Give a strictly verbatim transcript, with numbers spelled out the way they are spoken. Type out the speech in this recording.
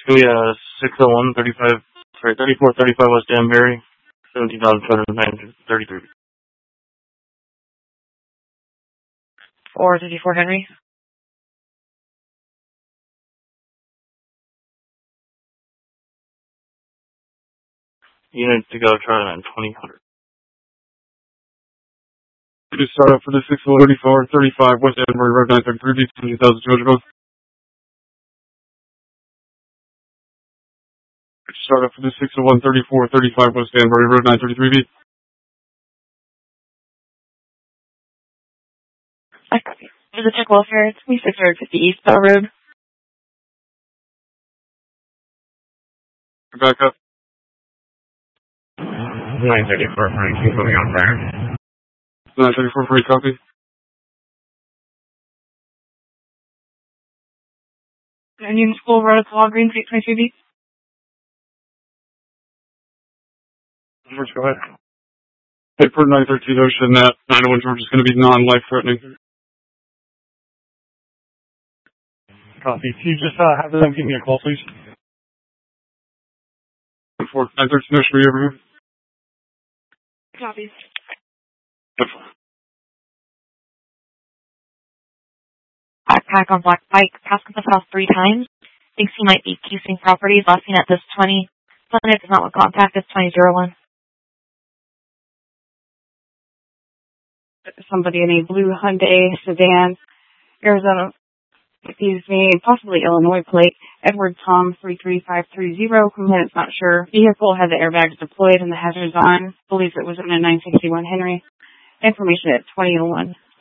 So yeah, six oh one, thirty-five, sorry, thirty-four thirty-five West Danbury, seventeen thousand two hundred thirty-three. four fifty-four Henry. Unit to go, try nine twenty hundred. Just start up for the six oh one thirty-four thirty-five West Danbury Road nine thirty-three B, seventeen thousand two hundred both. Start up for the six oh one thirty-four thirty-five West Danbury Road nine thirty-three B. I copy. For the check welfare, it's twenty-six fifty East Bell Road. Back up. nine thirty-four Frankie, moving on fire. nine thirty-four free copy. Union School Road, Walgreens, eight twenty-two B. George, go ahead. Paper nine thirteen Ocean at nine oh one George is going to be non-life threatening. Copy. Can you just uh, have them give me a call, please? nine thirteen Ocean, are you over here? Copy. Backpack on black bike, passed the house three times. Thinks he might be accusing properties. Last seen at this twenty. Planet does not want contact. This twenty oh one. Somebody in a blue Hyundai sedan, Arizona, excuse me, possibly Illinois plate, Edward Tom three three five three zero, complainant's not sure. Vehicle had the airbags deployed and the hazards on. Believes it was in a nine sixty-one Henry. Information at twenty oh one.